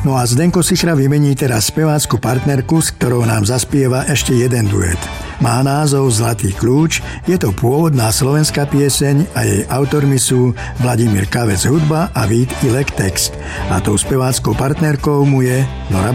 No a Zdenko Sichra vymení teraz spevácku partnerku, s ktorou nám zaspieva ešte jeden duet. Má názov Zlatý kľúč, je to pôvodná slovenská pieseň a jej autormi sú Vladimír Kavec hudba a Vít Ilek text. A tou speváckou partnerkou mu je Nora